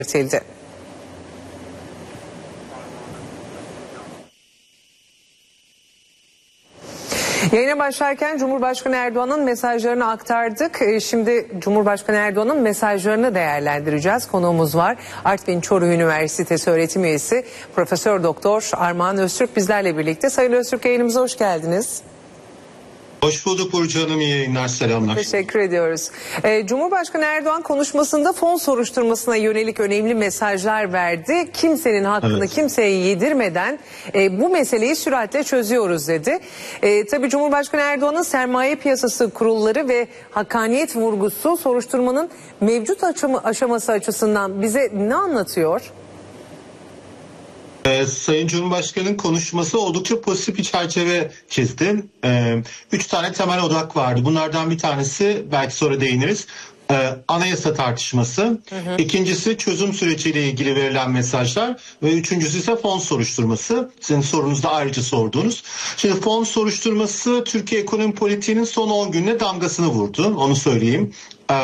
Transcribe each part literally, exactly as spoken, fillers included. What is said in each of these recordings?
belirtildi. Yayına başlarken Cumhurbaşkanı Erdoğan'ın mesajlarını aktardık. Şimdi Cumhurbaşkanı Erdoğan'ın mesajlarını değerlendireceğiz. Konuğumuz var. Artvin Çoruh Üniversitesi öğretim üyesi Profesör Doktor Armağan Öztürk bizlerle birlikte. Sayın Öztürk, yayınımıza hoş geldiniz. Hoş bulduk Burcu Hanım, iyi yayınlar, selamlar. Teşekkür ediyoruz. Ee, Cumhurbaşkanı Erdoğan konuşmasında fon soruşturmasına yönelik önemli mesajlar verdi. Kimsenin hakkını evet. kimseye yedirmeden e, bu meseleyi süratle çözüyoruz dedi. E, tabii Cumhurbaşkanı Erdoğan'ın sermaye piyasası kurulları ve hakkaniyet vurgusu soruşturmanın mevcut aşaması açısından bize ne anlatıyor? Ee, Sayın Cumhurbaşkanı'nın konuşması oldukça pozitif bir çerçeve çizdi. Ee, üç tane temel odak vardı. Bunlardan bir tanesi, belki sonra değiniriz, Ee, anayasa tartışması. Hı hı. İkincisi çözüm süreciyle ilgili verilen mesajlar ve üçüncüsü ise fon soruşturması. Sizin sorunuzda ayrıca sorduğunuz. Şimdi fon soruşturması Türkiye ekonomi politiğinin son on gününe damgasını vurdu. Onu söyleyeyim.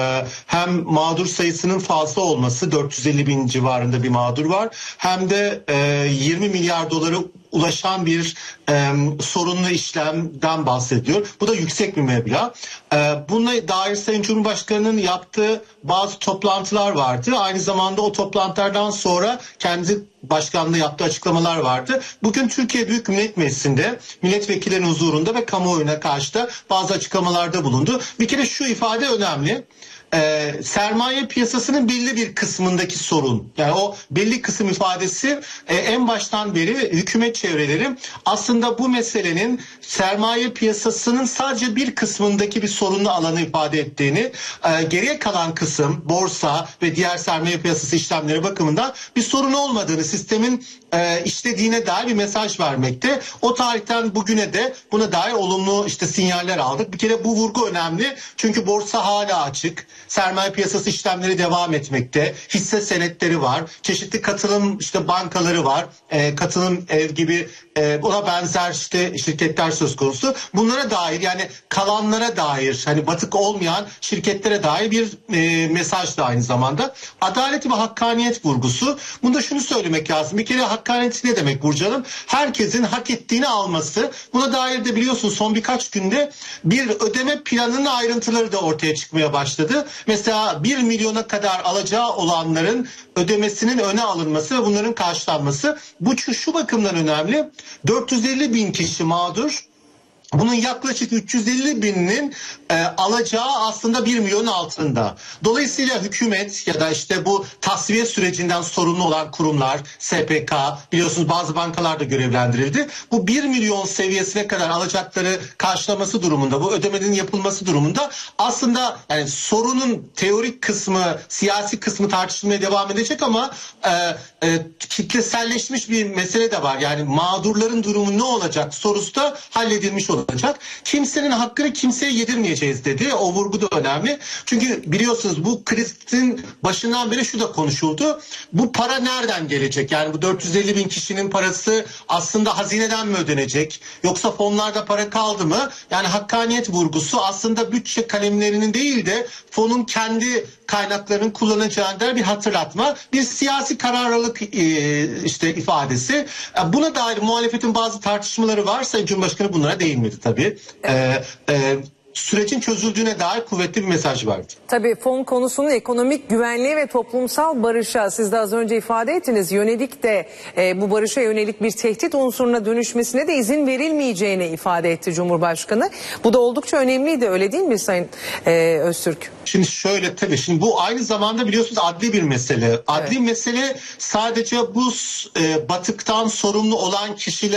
Hem mağdur sayısının fazla olması, dört yüz elli bin civarında bir mağdur var, hem de yirmi milyar dolara ulaşan bir e, sorunlu işlemden bahsediyor. Bu da yüksek bir meblağ. E, buna dair Sayın Cumhurbaşkanı'nın yaptığı bazı toplantılar vardı. Aynı zamanda o toplantılardan sonra kendi başkanlığı yaptığı açıklamalar vardı. Bugün Türkiye Büyük Millet Meclisi'nde milletvekillerinin huzurunda ve kamuoyuna karşı da bazı açıklamalarda bulundu. Bir kere şu ifade önemli. Ee, sermaye piyasasının belli bir kısmındaki sorun, yani o belli kısım ifadesi e, en baştan beri hükümet çevreleri aslında bu meselenin sermaye piyasasının sadece bir kısmındaki bir sorunlu alanı ifade ettiğini, e, geriye kalan kısım borsa ve diğer sermaye piyasası işlemleri bakımından bir sorun olmadığını, sistemin e, işlediğine dair bir mesaj vermekte. O tarihten bugüne de buna dair olumlu işte sinyaller aldık. Bir kere bu vurgu önemli, çünkü borsa hala açık. Sermaye piyasası işlemleri devam etmekte. Hisse senetleri var. Çeşitli katılım işte bankaları var. E, katılım ev gibi e, ona benzer işte şirketler söz konusu. Bunlara dair, yani kalanlara dair, hani batık olmayan şirketlere dair bir e, mesaj da aynı zamanda. Adalet ve hakkaniyet vurgusu. Bunda şunu söylemek lazım. Bir kere hakkaniyet ne demek Burcu Hanım? Herkesin hak ettiğini alması. Buna dair de biliyorsun son birkaç günde bir ödeme planının ayrıntıları da ortaya çıkmaya başladı. Mesela bir milyona kadar alacağı olanların ödemesinin öne alınması ve bunların karşılanması. Bu şu, şu bakımdan önemli. dört yüz elli bin kişi mağdur. Bunun yaklaşık üç yüz elli bininin e, alacağı aslında bir milyon altında. Dolayısıyla hükümet ya da işte bu tasfiye sürecinden sorumlu olan kurumlar, S P K, biliyorsunuz bazı bankalar da görevlendirildi. Bu bir milyon seviyesine kadar alacakları karşılaması durumunda, bu ödemenin yapılması durumunda aslında yani sorunun teorik kısmı, siyasi kısmı tartışılmaya devam edecek ama e, e, kitleselleşmiş bir mesele de var. Yani mağdurların durumu ne olacak sorusu da halledilmiş olacak. olacak. Kimsenin hakkını kimseye yedirmeyeceğiz dedi. O vurgu da önemli. Çünkü biliyorsunuz bu krizin başından beri şu da konuşuldu. Bu para nereden gelecek? Yani bu dört yüz elli bin kişinin parası aslında hazineden mi ödenecek? Yoksa fonlarda para kaldı mı? Yani hakkaniyet vurgusu aslında bütçe kalemlerinin değil de fonun kendi kaynaklarının kullanacağına bir hatırlatma. Bir siyasi kararlılık e, işte ifadesi. Buna dair muhalefetin bazı tartışmaları var. Sayın Cumhurbaşkanı bunlara değinmedi tabii. Evet. Ee, e, sürecin çözüldüğüne dair kuvvetli bir mesaj verdi. Tabii fon konusunun ekonomik güvenliğe ve toplumsal barışa, siz de az önce ifade ettiniz, yönelik de e, bu barışa yönelik bir tehdit unsuruna dönüşmesine de izin verilmeyeceğini ifade etti Cumhurbaşkanı. Bu da oldukça önemliydi, öyle değil mi Sayın e, Öztürk? Şimdi şöyle, tabii şimdi bu aynı zamanda biliyorsunuz adli bir mesele. Adli evet. mesele sadece bu e, batıktan sorumlu olan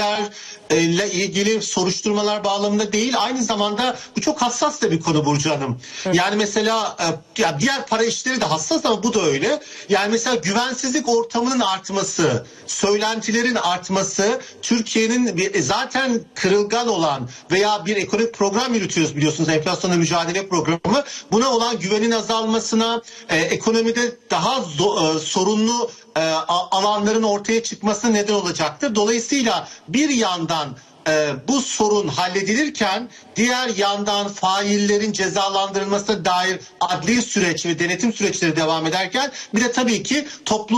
kişilerle ilgili soruşturmalar bağlamında değil. Aynı zamanda bu çok hassas da bir konu Burcu Hanım. Evet. Yani mesela e, ya diğer para işleri de hassas ama bu da öyle. Yani mesela güvensizlik ortamının artması, söylentilerin artması, Türkiye'nin zaten kırılgan olan veya bir ekonomik program yürütüyoruz biliyorsunuz, enflasyonla mücadele programı. Buna olan güvenin azalmasına, e, ekonomide daha zo, e, sorunlu e, alanların ortaya çıkmasına neden olacaktır. Dolayısıyla bir yandan e, bu sorun halledilirken diğer yandan faillerin cezalandırılmasına dair adli süreç ve denetim süreçleri devam ederken bir de tabii ki toplum